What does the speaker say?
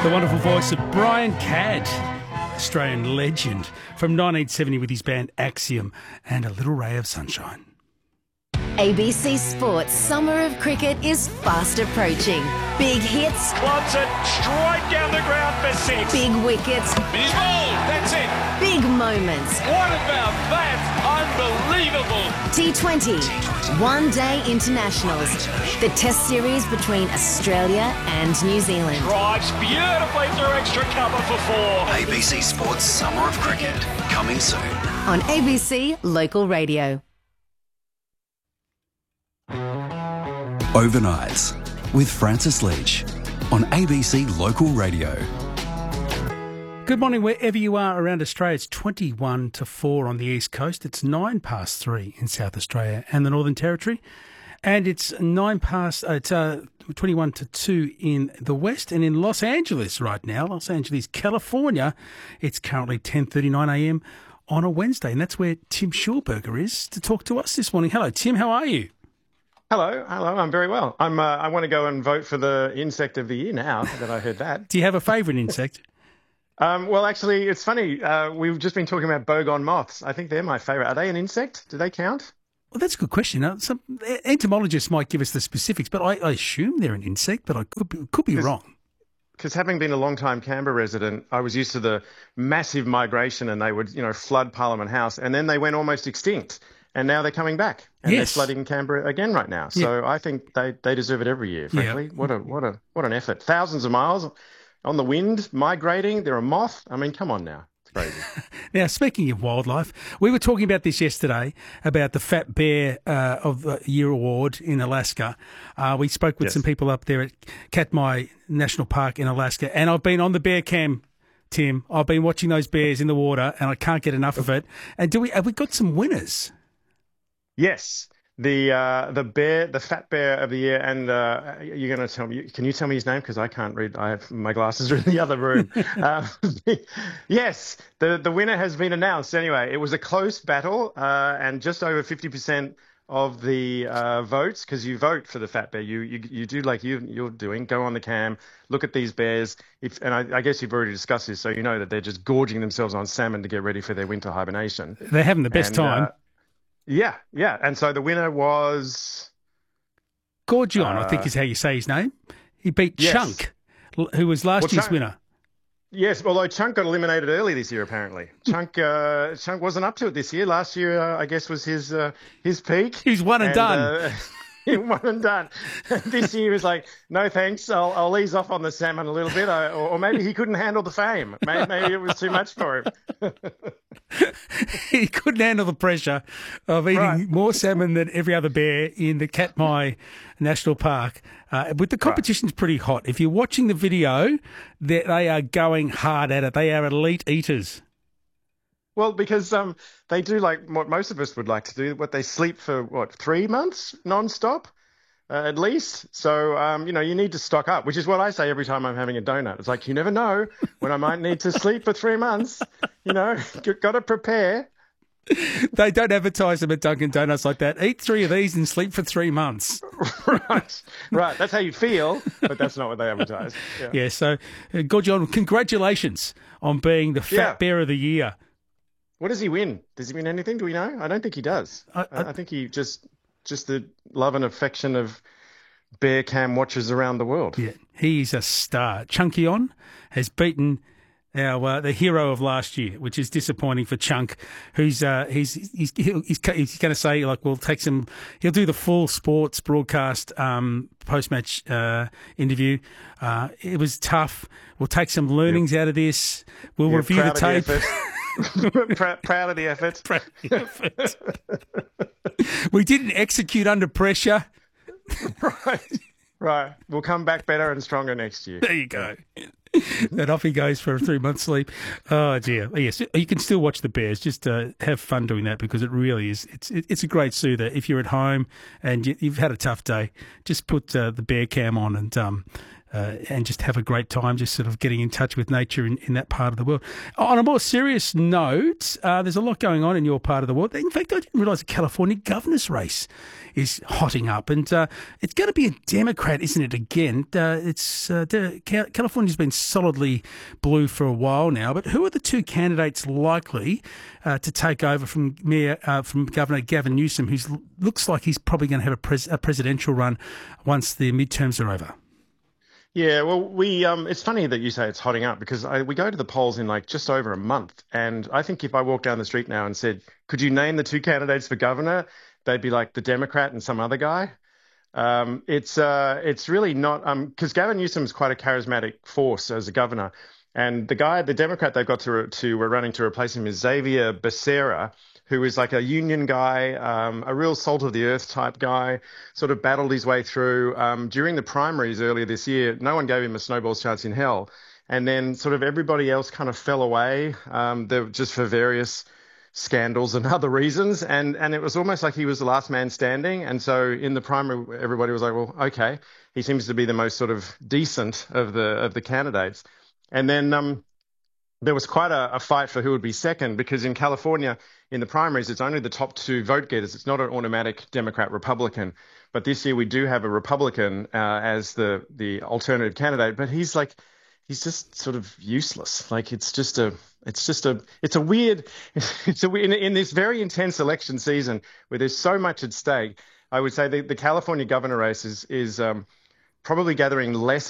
The wonderful voice of Brian Cadd, Australian legend from 1970 with his band Axiom and A Little Ray of Sunshine. ABC Sports Summer of Cricket is fast approaching. Big hits. Clubs it straight down the ground for six. Big wickets. He's bowled. That's it. Big moments. What about that? Unbelievable. T20. One-day internationals. The test series between Australia and New Zealand. Drives beautifully through extra cover for four. ABC Sports Summer of Cricket, coming soon. On ABC Local Radio. Overnights with Francis Leach on ABC Local Radio. Good morning wherever you are around Australia. It's 21 to 4 on the East Coast. It's 9 past 3 in South Australia and the Northern Territory. And it's 21 to 2 in the West. And in Los Angeles right now, Los Angeles, California, it's currently 10:39 a.m. on a Wednesday. And that's where Tim Schulberger is to talk to us this morning. Hello, Tim. How are you? Hello. I'm very well. I want to go and vote for the insect of the year now that I heard that. Do you have a favourite insect? Well, actually, it's funny. We've just been talking about boggon moths. I think they're my favourite. Are they an insect? Do they count? Well, that's a good question. Some entomologists might give us the specifics, but I assume they're an insect, but I could be wrong. Because having been a long-time Canberra resident, I was used to the massive migration, and they would, flood Parliament House, and then they went almost extinct. And now they're coming back, and they're flooding Canberra again right now. So I think they deserve it every year. Frankly, what an effort! Thousands of miles on the wind, migrating. They're a moth. I mean, come on now, it's crazy. Now, speaking of wildlife, we were talking about this yesterday about the Fat Bear of the Year award in Alaska. We spoke with some people up there at Katmai National Park in Alaska, and I've been on the bear cam. Tim, I've been watching those bears in the water, and I can't get enough of it. And have we got some winners? Yes, the Fat Bear of the Year, and you're going to tell me. Can you tell me his name? Because I can't read. My glasses are in the other room. Yes, the winner has been announced. Anyway, it was a close battle, and just over 50% of the votes, because you vote for the Fat Bear. You do like you're doing. Go on the cam, look at these bears. And I guess you've already discussed this, so you know that they're just gorging themselves on salmon to get ready for their winter hibernation. They're having the best time. Yeah. And so the winner was... Gorgion, I think is how you say his name. He beat Chunk, who was last year's winner. Yes, although Chunk got eliminated early this year, apparently. Chunk wasn't up to it this year. Last year, I guess, was his peak. He's one and done. One and done. This year was like, no thanks, I'll ease off on the salmon a little bit. Or maybe he couldn't handle the fame. Maybe it was too much for him. He couldn't handle the pressure of eating more salmon than every other bear in the Katmai National Park. But the competition's pretty hot. If you're watching the video, they are going hard at it. They are elite eaters. Well, because they do like what most of us would like to do. They sleep for 3 months non-stop, at least. So you need to stock up, which is what I say every time I'm having a donut. It's like, you never know when I might need to sleep for 3 months. You've got to prepare. They don't advertise them at Dunkin' Donuts like that. Eat 3 of these and sleep for 3 months. Right. That's how you feel, but that's not what they advertise. Yeah. So, Gorgion, congratulations on being the Fat Bear of the Year. What does he win? Does he win anything? Do we know? I don't think he does. I think he just the love and affection of bear cam watchers around the world. Yeah, he's a star. Chunkion has beaten the hero of last year, which is disappointing for Chunk, who's he's going to say, like, we'll take some. He'll do the full sports broadcast post-match interview. It was tough. We'll take some learnings out of this. We'll review the tape. Proud of the effort. We didn't execute under pressure. Right. We'll come back better and stronger next year. There you go. And off he goes for a 3-month sleep. Oh, dear. Yes, you can still watch the Bears. Just have fun doing that, because it really is. It's a great soother. If you're at home and you've had a tough day, just put the bear cam on and and just have a great time, just sort of getting in touch with nature in that part of the world. On a more serious note, there's a lot going on in your part of the world. In fact, I didn't realise the California governor's race is hotting up, and it's going to be a Democrat, isn't it, again? California's been solidly blue for a while now, but who are the two candidates likely to take over from Governor Gavin Newsom, who looks like he's probably going to have a presidential run once the midterms are over? Yeah, well, it's funny that you say it's hotting up because we go to the polls in like just over a month. And I think if I walked down the street now and said, could you name the two candidates for governor? They'd be like the Democrat and some other guy. It's really not, because Gavin Newsom's quite a charismatic force as a governor. And the Democrat they've got to running to replace him is Xavier Becerra, who is like a union guy, a real salt of the earth type guy, sort of battled his way through. During the primaries earlier this year, no one gave him a snowball's chance in hell. And then sort of everybody else kind of fell away, just for various scandals and other reasons. And it was almost like he was the last man standing. And so in the primary, everybody was like, well, okay, he seems to be the most sort of decent of the candidates. And then there was quite a fight for who would be second, because in California, in the primaries, it's only the top two vote getters. It's not an automatic Democrat-Republican. But this year we do have a Republican as the alternative candidate. But he's just sort of useless. Like in this very intense election season where there's so much at stake. I would say the California governor race is probably gathering less